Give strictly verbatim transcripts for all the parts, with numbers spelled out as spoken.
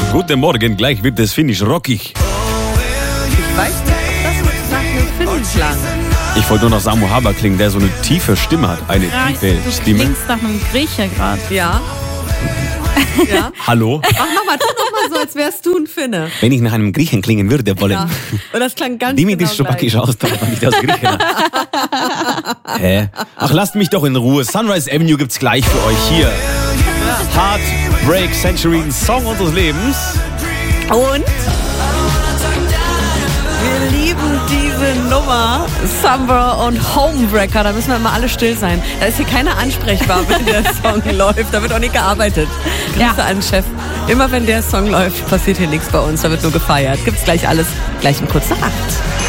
Guten Morgen, gleich wird es finnisch rockig. Ich weiß nicht, ob das mit nach einem Finnen klang. Ich wollte nur noch Samu Haber klingen, der so eine tiefe Stimme hat. Eine Ja, tiefe du Stimme. klingst nach einem Griecher gerade. Ja. Ja. Hallo? Mach nochmal, tu nochmal so, als wärst du ein Finne. Wenn ich nach einem Griechen klingen würde wollen. Ja. Und das klang ganz Dimitris genau Schopakis gleich. aus, aber nicht aus Griechenland. Hä? Ach, lasst mich doch in Ruhe. Sunrise Avenue gibt's gleich für euch hier. Heartbreak Century, ein Song unseres Lebens. Und wir lieben diese Nummer, Summer und Homewrecker. Da müssen wir immer alle still sein. Da ist hier keiner ansprechbar, wenn der Song läuft. Da wird auch nicht gearbeitet. Grüße Ja. an den Chef. Immer wenn der Song läuft, passiert hier nichts bei uns. Da wird nur gefeiert. Gibt's gleich alles, gleich um kurz nach acht.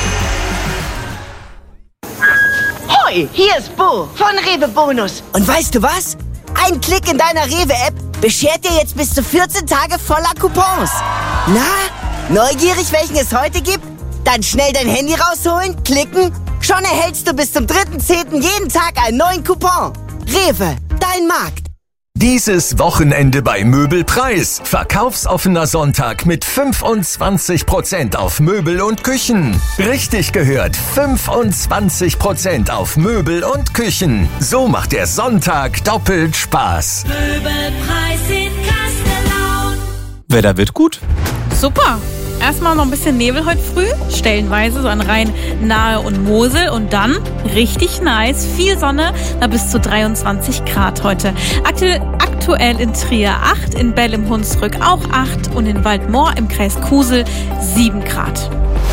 Hoi, hier ist Bo von Rewe Bonus. Und weißt du was? Ein Klick in deiner Rewe-App beschert dir jetzt bis zu vierzehn Tage voller Coupons. Na, neugierig, welchen es heute gibt? Dann schnell dein Handy rausholen, klicken. Schon erhältst du bis zum dritten zehnten jeden Tag einen neuen Coupon. Rewe, dein Markt. Dieses Wochenende bei Möbelpreis. Verkaufsoffener Sonntag mit fünfundzwanzig Prozent auf Möbel und Küchen. Richtig gehört, fünfundzwanzig Prozent auf Möbel und Küchen. So macht der Sonntag doppelt Spaß. Möbelpreis in Kastellaun. Wetter wird gut. Super. Erstmal noch ein bisschen Nebel heute früh, stellenweise so an Rhein, Nahe und Mosel und dann richtig nice, viel Sonne, na bis zu dreiundzwanzig Grad heute. Aktu- aktuell in Trier acht, in Bell im Hunsrück auch acht und in Waldmoor im Kreis Kusel sieben Grad.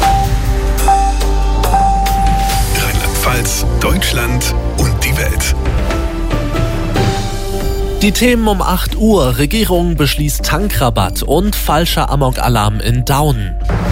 Rheinland-Pfalz, Deutschland und die Welt. Die Themen um acht Uhr. Regierung beschließt Tankrabatt und falscher Amok-Alarm in Daun.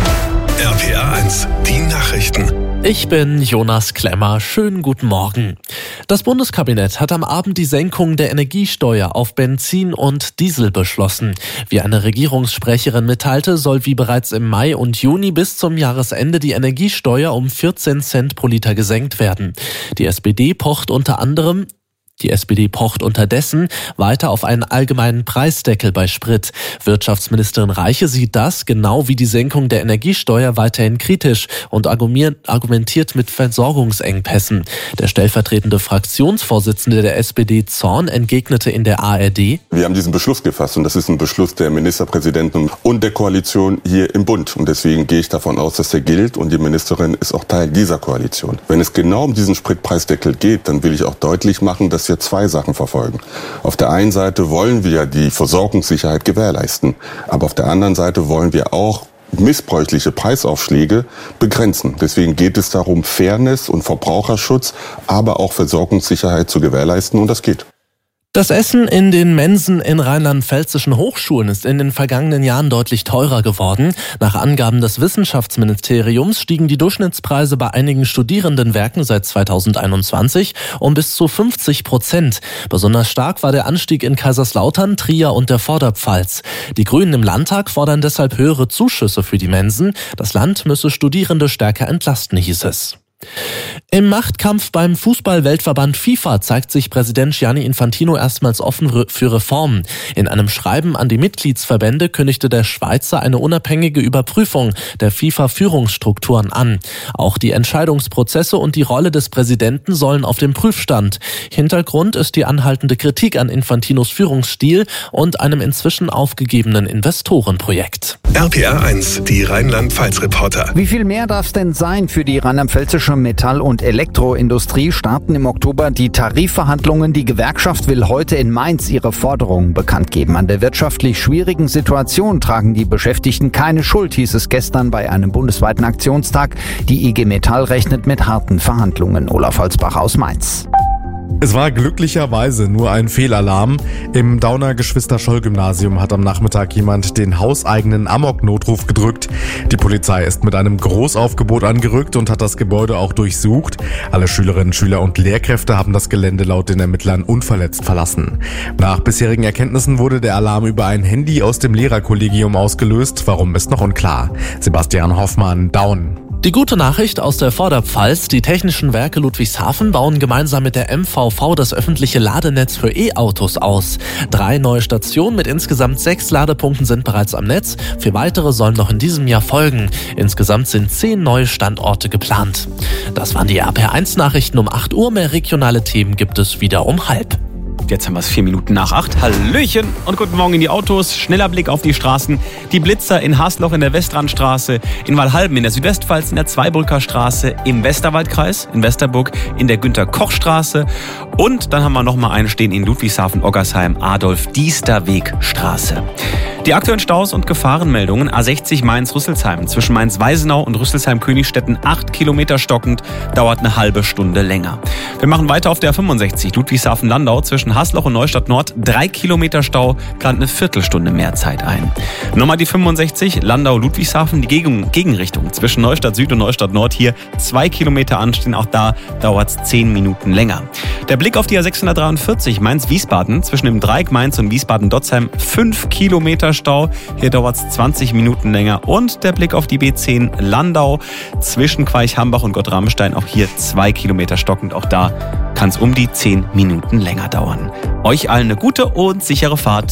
R P R eins, die Nachrichten. Ich bin Jonas Klemmer. Schönen guten Morgen. Das Bundeskabinett hat am Abend die Senkung der Energiesteuer auf Benzin und Diesel beschlossen. Wie eine Regierungssprecherin mitteilte, soll wie bereits im Mai und Juni bis zum Jahresende die Energiesteuer um vierzehn Cent pro Liter gesenkt werden. Die S P D pocht unter anderem Die S P D pocht unterdessen weiter auf einen allgemeinen Preisdeckel bei Sprit. Wirtschaftsministerin Reiche sieht das, genau wie die Senkung der Energiesteuer, weiterhin kritisch und argumentiert mit Versorgungsengpässen. Der stellvertretende Fraktionsvorsitzende der S P D Zorn entgegnete in der A R D: Wir haben diesen Beschluss gefasst und das ist ein Beschluss der Ministerpräsidenten und der Koalition hier im Bund. Und deswegen gehe ich davon aus, dass der gilt und die Ministerin ist auch Teil dieser Koalition. Wenn es genau um diesen Spritpreisdeckel geht, dann will ich auch deutlich machen, dass wir zwei Sachen verfolgen. Auf der einen Seite wollen wir die Versorgungssicherheit gewährleisten, aber auf der anderen Seite wollen wir auch missbräuchliche Preisaufschläge begrenzen. Deswegen geht es darum, Fairness und Verbraucherschutz, aber auch Versorgungssicherheit zu gewährleisten und das geht. Das Essen in den Mensen in rheinland-pfälzischen Hochschulen ist in den vergangenen Jahren deutlich teurer geworden. Nach Angaben des Wissenschaftsministeriums stiegen die Durchschnittspreise bei einigen Studierendenwerken seit zweitausendeinundzwanzig um bis zu fünfzig Prozent. Besonders stark war der Anstieg in Kaiserslautern, Trier und der Vorderpfalz. Die Grünen im Landtag fordern deshalb höhere Zuschüsse für die Mensen. Das Land müsse Studierende stärker entlasten, hieß es. Im Machtkampf beim Fußball-Weltverband FIFA zeigt sich Präsident Gianni Infantino erstmals offen für Reformen. In einem Schreiben an die Mitgliedsverbände kündigte der Schweizer eine unabhängige Überprüfung der FIFA-Führungsstrukturen an. Auch die Entscheidungsprozesse und die Rolle des Präsidenten sollen auf dem Prüfstand. Hintergrund ist die anhaltende Kritik an Infantinos Führungsstil und einem inzwischen aufgegebenen Investorenprojekt. R P R eins, die Rheinland-Pfalz-Reporter. Wie viel mehr darf es denn sein für die rheinland-pfälzische Metall- und Elektroindustrie? Starten im Oktober die Tarifverhandlungen. Die Gewerkschaft will heute in Mainz ihre Forderungen bekannt geben. An der wirtschaftlich schwierigen Situation tragen die Beschäftigten keine Schuld, hieß es gestern bei einem bundesweiten Aktionstag. Die I G Metall rechnet mit harten Verhandlungen. Olaf Holzbach aus Mainz. Es war glücklicherweise nur ein Fehlalarm. Im Dauner Geschwister-Scholl-Gymnasium hat am Nachmittag jemand den hauseigenen Amok-Notruf gedrückt. Die Polizei ist mit einem Großaufgebot angerückt und hat das Gebäude auch durchsucht. Alle Schülerinnen, Schüler und Lehrkräfte haben das Gelände laut den Ermittlern unverletzt verlassen. Nach bisherigen Erkenntnissen wurde der Alarm über ein Handy aus dem Lehrerkollegium ausgelöst. Warum ist noch unklar. Sebastian Hoffmann, Daun. Die gute Nachricht aus der Vorderpfalz: Die Technischen Werke Ludwigshafen bauen gemeinsam mit der M V V das öffentliche Ladenetz für E-Autos aus. Drei neue Stationen mit insgesamt sechs Ladepunkten sind bereits am Netz. Vier weitere sollen noch in diesem Jahr folgen. Insgesamt sind zehn neue Standorte geplant. Das waren die R P R eins Nachrichten um acht Uhr. Mehr regionale Themen gibt es wieder um halb. Jetzt haben wir es vier Minuten nach acht. Hallöchen und guten Morgen in die Autos. Schneller Blick auf die Straßen. Die Blitzer in Hasloch in der Westrandstraße, in Walhalben in der Südwestpfalz in der Zweibrücker Straße, im Westerwaldkreis, in Westerburg in der Günter-Koch-Straße. Und dann haben wir noch mal einen stehen in Ludwigshafen-Oggersheim, Adolf-Diesterweg-Straße. Die aktuellen Staus und Gefahrenmeldungen: A sechzig Mainz-Rüsselsheim, zwischen Mainz-Weisenau und Rüsselsheim-Königstetten acht Kilometer stockend, dauert eine halbe Stunde länger. Wir machen weiter auf der A fünfundsechzig, Ludwigshafen-Landau, zwischen Hasloch und Neustadt Nord, drei Kilometer Stau, plant eine Viertelstunde mehr Zeit ein. Nochmal die fünfundsechzig, Landau-Ludwigshafen, die Gegen- Gegenrichtung, zwischen Neustadt Süd und Neustadt Nord, hier zwei Kilometer anstehen, auch da dauert es zehn Minuten länger. Der Blick auf die A sechshundertdreiundvierzig, Mainz-Wiesbaden, zwischen dem Dreieck Mainz und Wiesbaden-Dotzheim, fünf Kilometer Stau, hier dauert es zwanzig Minuten länger. Und der Blick auf die B zehn Landau, zwischen Queich-Hambach und Gott-Ramstein, auch hier zwei Kilometer stockend, auch da kann es um die zehn Minuten länger dauern. Euch allen eine gute und sichere Fahrt.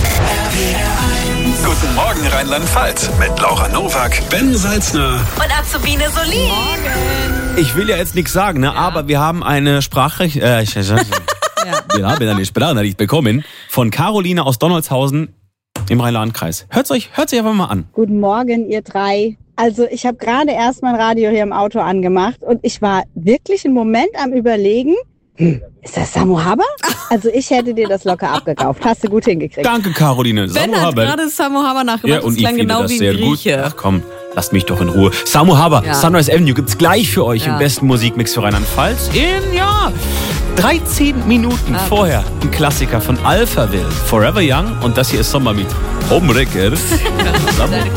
Guten Morgen Rheinland-Pfalz mit Laura Nowak, Ben Salzner Und Azubine Solin. Ich will ja jetzt nichts sagen, ne? Aber wir haben eine Sprachrecht... Äh, ich, ich, wir haben eine Sprachnachricht bekommen von Caroline aus Donaldshausen im Rhein-Lahn-Kreis. Hört's euch, hört's euch einfach mal an. Guten Morgen, ihr drei. Also ich habe gerade erst mein Radio hier im Auto angemacht und ich war wirklich einen Moment am Überlegen, hm, ist das Samu Haber? Also ich hätte dir das locker abgekauft. Hast du gut hingekriegt. Danke, Caroline. Ben Samu hat Haber. gerade Samu Haber nachgemacht. Ja, und das ich klang finde genau das wie sehr ein gut. Grieche. Ach komm, lasst mich doch in Ruhe. Samu Haber, Ja. Sunrise Avenue gibt's gleich für euch Ja. im besten Musikmix für Rheinland-Pfalz. In, ja, dreizehn Minuten Ah. vorher ein Klassiker von Alphaville, Forever Young. Und das hier ist Sommer mit Homewrecker. Samu.